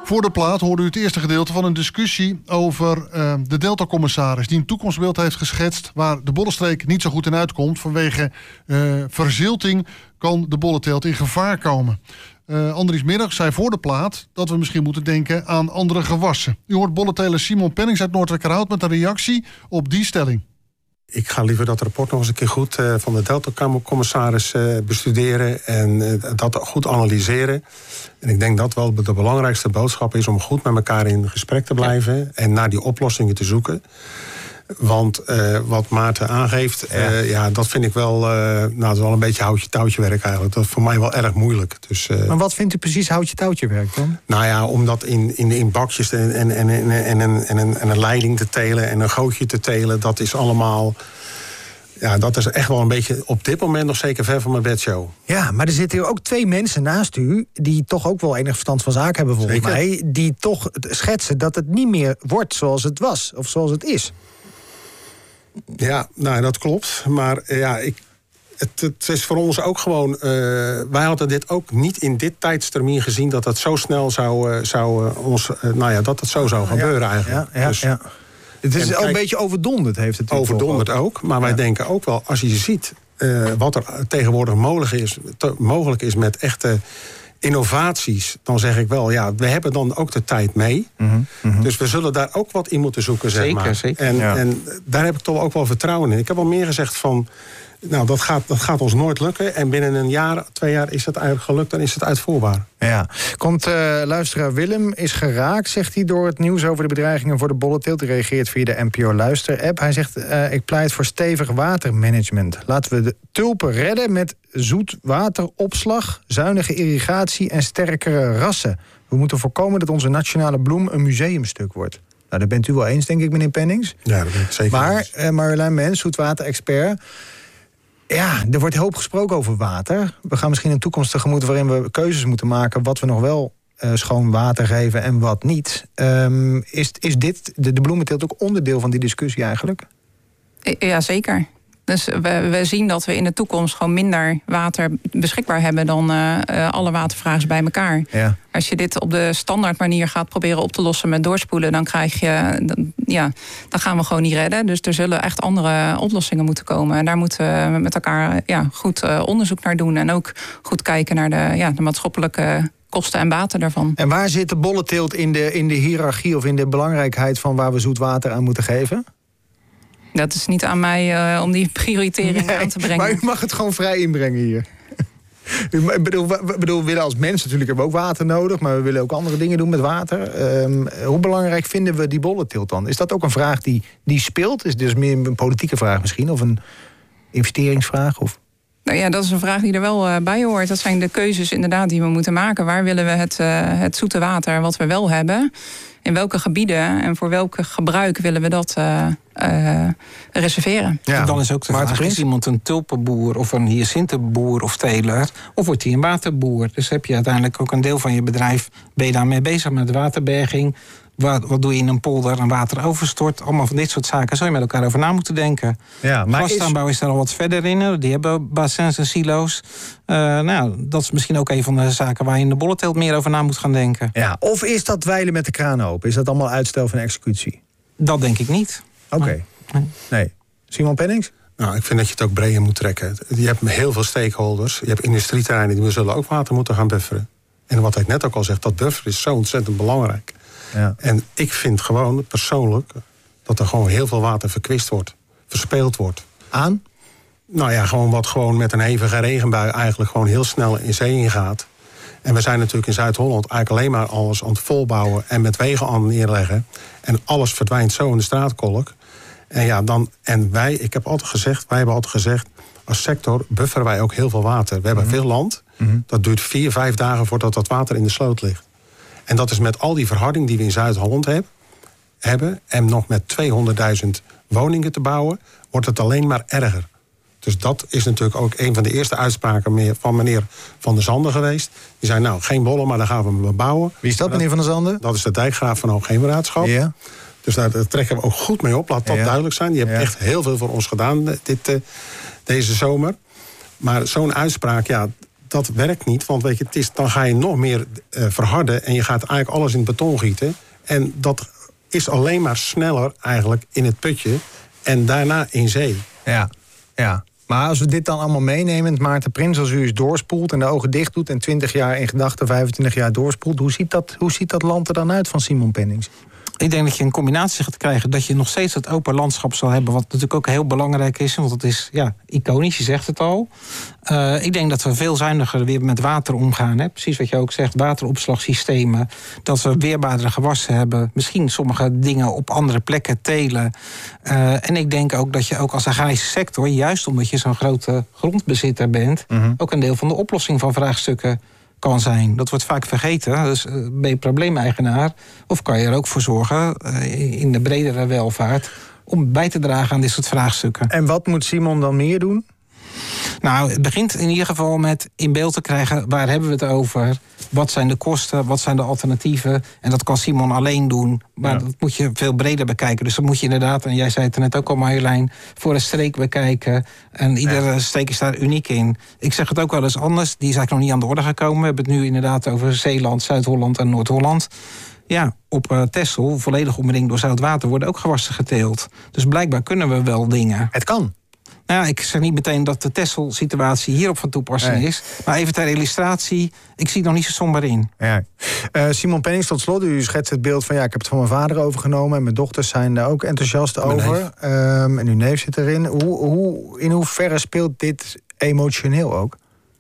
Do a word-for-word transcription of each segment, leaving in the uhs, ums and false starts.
Voor de plaat hoorde u het eerste gedeelte van een discussie over uh, de Delta-commissaris die een toekomstbeeld heeft geschetst waar de Bollenstreek niet zo goed in uitkomt. Vanwege uh, verzilting kan de bollenteelt in gevaar komen. Uh, Andries Middag zei voor de plaat dat we misschien moeten denken aan andere gewassen. U hoort bollenteler Simon Pennings uit Noordwijkerhout met een reactie op die stelling. Ik ga liever dat rapport nog eens een keer goed uh, van de Delta-commissaris uh, bestuderen en uh, dat goed analyseren. En ik denk dat wel de belangrijkste boodschap is om goed met elkaar in gesprek te blijven ja. en naar die oplossingen te zoeken. Want uh, wat Maarten aangeeft, ja. Uh, ja, dat vind ik wel, uh, nou, dat is wel een beetje houtje-touwtje werk eigenlijk. Dat is voor mij wel erg moeilijk. Dus, uh, maar wat vindt u precies houtje-touwtje werk dan? Nou ja, om dat in, in, in bakjes en, en, en, en, en, en, en, een, en een leiding te telen en een gootje te telen, dat is allemaal. Ja, dat is echt wel een beetje op dit moment nog zeker ver van mijn bedshow. Ja, maar er zitten hier ook twee mensen naast u die toch ook wel enig verstand van zaken hebben volgens zeker. mij. Die toch schetsen dat het niet meer wordt zoals het was of zoals het is. Ja, nou, dat klopt. Maar ja, ik, het, het is voor ons ook gewoon. Uh, wij hadden dit ook niet in dit tijdstermijn gezien dat het zo snel zou, uh, zou uh, ons. Uh, nou ja, dat het zo zou gebeuren ja, eigenlijk. Ja, ja, dus, ja. Het is al een beetje overdonderd, heeft het. Overdonderd ook. ook. Maar wij ja. denken ook wel, als je ziet uh, wat er tegenwoordig mogelijk is, te, mogelijk is met echte innovaties, dan zeg ik wel, ja, we hebben dan ook de tijd mee. Mm-hmm, mm-hmm. Dus we zullen daar ook wat in moeten zoeken, zeg zeker, maar. Zeker, en, ja. en daar heb ik toch ook wel vertrouwen in. Ik heb al meer gezegd van, nou, dat gaat, dat gaat ons nooit lukken. En binnen een jaar, twee jaar is het eigenlijk gelukt, dan is het uitvoerbaar. Ja, komt uh, luisteraar Willem is geraakt, zegt hij, door het nieuws over de bedreigingen voor de bollenteelt. Hij reageert via de N P O Luister-app. Hij zegt, uh, ik pleit voor stevig watermanagement. Laten we de tulpen redden met zoetwateropslag, zuinige irrigatie en sterkere rassen. We moeten voorkomen dat onze nationale bloem een museumstuk wordt. Nou, daar bent u wel eens, denk ik, meneer Pennings. Ja, dat ben ik zeker. Maar uh, Marjolein Mens, zoetwater-expert. Ja, er wordt hoop gesproken over water. We gaan misschien een toekomst tegemoet waarin we keuzes moeten maken wat we nog wel uh, schoon water geven en wat niet. Um, is, is dit, de, de bloementeelt, ook onderdeel van die discussie eigenlijk? Ja, zeker. Dus we, we zien dat we in de toekomst gewoon minder water beschikbaar hebben dan uh, uh, alle watervragers bij elkaar. Ja. Als je dit op de standaard manier gaat proberen op te lossen met doorspoelen, dan krijg je, dan, ja, dan gaan we gewoon niet redden. Dus er zullen echt andere oplossingen moeten komen. En daar moeten we met elkaar ja, goed uh, onderzoek naar doen en ook goed kijken naar de, ja, de maatschappelijke kosten en baten daarvan. En waar zit de bollenteelt in de, in de hiërarchie of in de belangrijkheid van waar we zoet water aan moeten geven? Dat is niet aan mij uh, om die prioritering nee, aan te brengen. Maar u mag het gewoon vrij inbrengen hier. Ik bedoel, we, bedoel, we willen als mens natuurlijk hebben we ook water nodig, maar we willen ook andere dingen doen met water. Um, hoe belangrijk vinden we die bollenteelt dan? Is dat ook een vraag die, die speelt? Is het dus meer een politieke vraag misschien? Of een investeringsvraag? Of? Nou ja, dat is een vraag die er wel uh, bij hoort. Dat zijn de keuzes inderdaad die we moeten maken. Waar willen we het, uh, het zoete water wat we wel hebben? In welke gebieden en voor welk gebruik willen we dat uh, uh, reserveren? Ja. En dan is ook de vraag, is iemand een tulpenboer of een hyacintenboer of teler? Of wordt hij een waterboer? Dus heb je uiteindelijk ook een deel van je bedrijf, ben je daarmee bezig met waterberging? Wat, wat doe je in een polder en water overstort? Allemaal van dit soort zaken zou je met elkaar over na moeten denken. Ja, maar Glasaanbouw is... is daar al wat verder in. Die hebben bassins en silo's. Uh, nou, dat is misschien ook een van de zaken waar je in de bollenteelt meer over na moet gaan denken. Ja, of is dat dweilen met de kraan open? Is dat allemaal uitstel van executie? Dat denk ik niet. Oké. Okay. Nee. nee. Simon Pennings? Nou, ik vind dat je het ook breder moet trekken. Je hebt heel veel stakeholders. Je hebt industrieterreinen die zullen ook water moeten gaan bufferen. En wat ik net ook al zeg, dat bufferen is zo ontzettend belangrijk. Ja. En ik vind gewoon persoonlijk dat er gewoon heel veel water verkwist wordt. Verspeeld wordt. Aan? Nou ja, gewoon wat gewoon met een hevige regenbui eigenlijk gewoon heel snel in zee ingaat. En we zijn natuurlijk in Zuid-Holland eigenlijk alleen maar alles aan het volbouwen en met wegen aan het neerleggen. En alles verdwijnt zo in de straatkolk. En ja, dan, en wij, ik heb altijd gezegd, wij hebben altijd gezegd, als sector bufferen wij ook heel veel water. We hebben mm-hmm. veel land. Mm-hmm. Dat duurt vier, vijf dagen voordat dat water in de sloot ligt. En dat is met al die verharding die we in Zuid-Holland heb, hebben... en nog met tweehonderdduizend woningen te bouwen, wordt het alleen maar erger. Dus dat is natuurlijk ook een van de eerste uitspraken van meneer Van der Zanden geweest. Die zei, nou, geen bollen, maar dan gaan we hem bouwen. Wie is dat, meneer Van der Zanden? Dat is de dijkgraaf van Hoogheemraadschap. Ja. Dus daar, daar trekken we ook goed mee op, laat dat ja. duidelijk zijn. Die hebben ja. echt heel veel voor ons gedaan dit, uh, deze zomer. Maar zo'n uitspraak, ja, dat werkt niet. Want weet je, het is, dan ga je nog meer uh, verharden en je gaat eigenlijk alles in het beton gieten. En dat is alleen maar sneller eigenlijk in het putje en daarna in zee. Ja, ja. Maar als we dit dan allemaal meenemen, Maarten Prins, als u eens doorspoelt en de ogen dicht doet en twintig jaar in gedachten, vijfentwintig jaar doorspoelt, hoe ziet dat, hoe ziet dat land er dan uit van Simon Pennings? Ik denk dat je een combinatie gaat krijgen dat je nog steeds het open landschap zal hebben, wat natuurlijk ook heel belangrijk is, want het is ja, iconisch, je zegt het al. Uh, ik denk dat we veel zuiniger weer met water omgaan. Hè? Precies wat je ook zegt, wateropslagsystemen. Dat we weerbaardere gewassen hebben. Misschien sommige dingen op andere plekken telen. Uh, en ik denk ook dat je ook als agrarische sector, juist omdat je zo'n grote grondbezitter bent, mm-hmm. ook een deel van de oplossing van vraagstukken kan zijn. Dat wordt vaak vergeten. Dus uh, ben je probleemeigenaar, of kan je er ook voor zorgen uh, in de bredere welvaart om bij te dragen aan dit soort vraagstukken. En wat moet Simon dan meer doen? Nou, het begint in ieder geval met in beeld te krijgen, waar hebben we het over? Wat zijn de kosten? Wat zijn de alternatieven? En dat kan Simon alleen doen. Maar ja. dat moet je veel breder bekijken. Dus dan moet je inderdaad, en jij zei het net ook al, Marjolein, voor een streek bekijken. En iedere ja. streek is daar uniek in. Ik zeg het ook wel eens anders. Die is eigenlijk nog niet aan de orde gekomen. We hebben het nu inderdaad over Zeeland, Zuid-Holland en Noord-Holland. Ja, op uh, Texel, volledig omringd door zout water, worden ook gewassen geteeld. Dus blijkbaar kunnen we wel dingen. Het kan. Nou ja, ik zeg niet meteen dat de Texel-situatie hierop van toepassing nee. is. Maar even ter illustratie, ik zie het nog niet zo somber in. Ja. Uh, Simon Pennings, tot slot, u schetst het beeld van, ja, ik heb het van mijn vader overgenomen en mijn dochters zijn daar ook enthousiast mijn over. Um, en uw neef zit erin. Hoe, hoe, in hoeverre speelt dit emotioneel ook?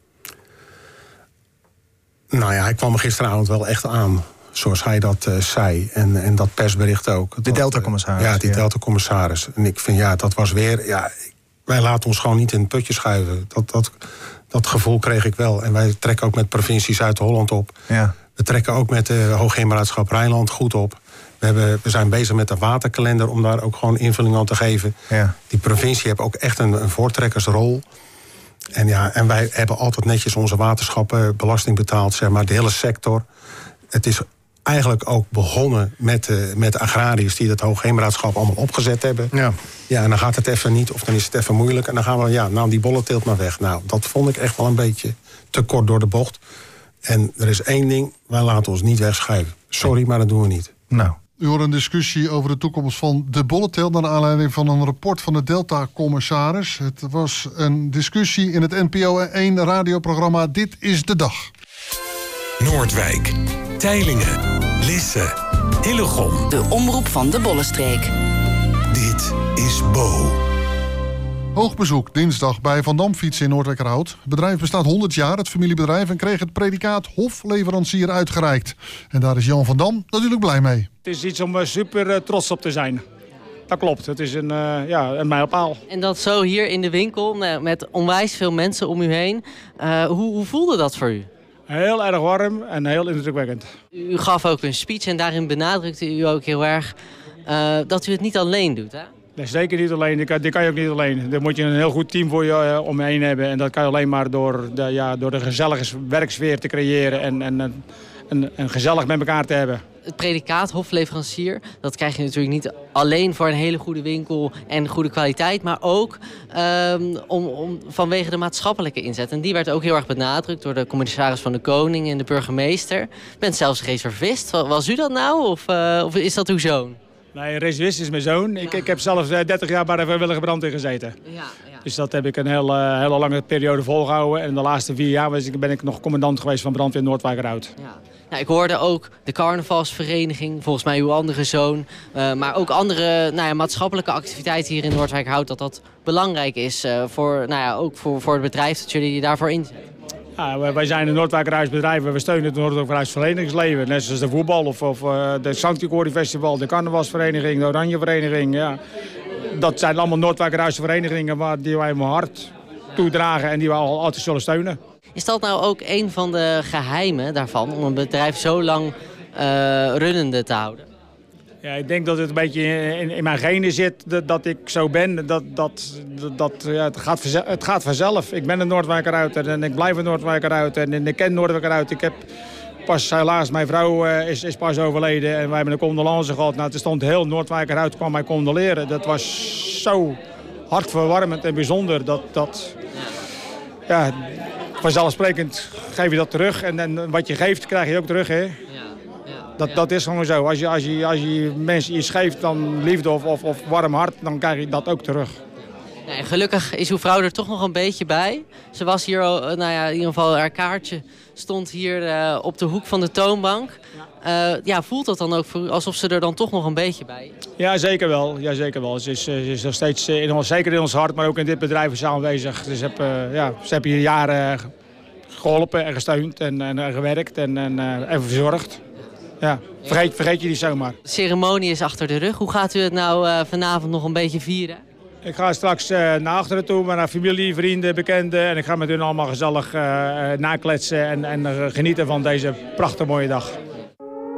Nou ja, hij kwam me gisteravond wel echt aan, zoals hij dat uh, zei. En, en dat persbericht ook. De Delta-commissaris. Ja, die ja. Delta-commissaris. En ik vind, ja, dat was weer... Ja, wij laten ons gewoon niet in het putje schuiven. Dat, dat, dat gevoel kreeg ik wel. En wij trekken ook met provincie Zuid-Holland op. Ja. We trekken ook met de Hoogheemraadschap Rijnland goed op. We, hebben, we zijn bezig met de waterkalender om daar ook gewoon invulling aan te geven. Ja. Die provincie heeft ook echt een, een voortrekkersrol. En, ja, en wij hebben altijd netjes onze waterschappen belasting betaald. Zeg maar, de hele sector. Het is eigenlijk ook begonnen met, uh, met agrariërs die dat Hoogheemraadschap allemaal opgezet hebben. Ja. Ja, en dan gaat het even niet, of dan is het even moeilijk. En dan gaan we, ja, nou, die bollenteelt maar weg. Nou, dat vond ik echt wel een beetje te kort door de bocht. En er is één ding, wij laten ons niet wegschuiven. Sorry, maar dat doen we niet. Nou. U hoort een discussie over de toekomst van de bollenteelt naar aanleiding van een rapport van de Delta-commissaris. Het was een discussie in het N P O één radioprogramma Dit is de Dag. Noordwijk, Teylingen, Lisse, Hillegom. De omroep van de Bollenstreek. Dit is Bo. Hoogbezoek dinsdag bij Van Dam Fietsen in Noordwijkerhout. Het bedrijf bestaat honderd jaar, het familiebedrijf, en kreeg het predicaat hofleverancier uitgereikt. En daar is Jan van Dam natuurlijk blij mee. Het is iets om super uh, trots op te zijn. Dat klopt, het is een, uh, ja, een mijlpaal. En dat zo hier in de winkel met onwijs veel mensen om u heen. Uh, hoe, hoe voelde dat voor u? Heel erg warm en heel indrukwekkend. U gaf ook een speech en daarin benadrukte u ook heel erg uh, dat u het niet alleen doet, hè? Nee, zeker niet alleen. Dit kan, dit kan je ook niet alleen. Daar moet je een heel goed team voor je uh, om je heen hebben. En dat kan je alleen maar door de, ja, door de gezellige werksfeer te creëren en, en, en, en, en gezellig met elkaar te hebben. Het predicaat hofleverancier, dat krijg je natuurlijk niet alleen voor een hele goede winkel en goede kwaliteit, maar ook um, om, om, vanwege de maatschappelijke inzet. En die werd ook heel erg benadrukt door de commissaris van de Koning en de burgemeester. U bent zelfs reservist. Was u dat nou of, uh, of is dat uw zoon? Nee, reservist is mijn zoon. Ja. Ik, ik heb zelf dertig jaar bij de vrijwillige brandweer gezeten. Ja, ja. Dus dat heb ik een hele, hele lange periode volgehouden. En de laatste vier jaar ben ik nog commandant geweest van brandweer Noordwijkerhout. Ja. Nou, ik hoorde ook de carnavalsvereniging, volgens mij uw andere zoon. Uh, maar ook andere nou ja, maatschappelijke activiteiten hier in Noordwijkerhout. Dat dat belangrijk is uh, voor, nou ja, ook voor, voor het bedrijf dat jullie je daarvoor inzetten. Ja, wij zijn een Noordwijkerhuisbedrijf. We steunen het Noordwijkerhuis verenigingsleven. Net zoals de voetbal of, of uh, de Sancti Festival, de carnavalsvereniging, de Oranjevereniging. Ja. Dat zijn allemaal Noordwijkerhuis verenigingen waar die wij mijn hart toedragen en die we al altijd zullen steunen. Is dat nou ook een van de geheimen daarvan om een bedrijf zo lang uh, runnende te houden? Ja, ik denk dat het een beetje in, in mijn genen zit dat, dat ik zo ben. Dat, dat, dat, ja, het, gaat vanzelf, het gaat vanzelf. Ik ben een Noordwijkerhuiter en ik blijf een Noordwijkerhuiter en ik ken Noordwijkerhuit. Ik heb pas helaas, mijn vrouw uh, is, is pas overleden en wij hebben een condolence gehad. Nou, er stond heel Noordwijkerhuit kwam mij condoleren. Dat was zo hartverwarmend en bijzonder dat... dat ja, vanzelfsprekend geef je dat terug. En, en wat je geeft, krijg je ook terug, hè. Ja, ja, dat, ja. dat is gewoon zo. Als je, als je, als je mensen iets geeft, dan liefde of, of, of warm hart, dan krijg je dat ook terug. Ja, en gelukkig is uw vrouw er toch nog een beetje bij. Ze was hier, al, nou ja, in ieder geval haar kaartje stond hier uh, op de hoek van de toonbank. Uh, ja, voelt dat dan ook voor u alsof ze er dan toch nog een beetje bij is? Ja, zeker wel. Ja, zeker wel. Ze is, ze is nog steeds, in ons, zeker in ons hart, maar ook in dit bedrijf is ze aanwezig. Dus heb, uh, ja, ze hebben hier jaren geholpen en gesteund en, en, en gewerkt en, en, uh, en verzorgd. Ja, vergeet, vergeet je niet zomaar. De ceremonie is achter de rug. Hoe gaat u het nou uh, vanavond nog een beetje vieren? Ik ga straks uh, naar achteren toe, maar naar familie, vrienden, bekenden. En ik ga met hun allemaal gezellig uh, nakletsen en, en uh, genieten van deze prachtige mooie dag.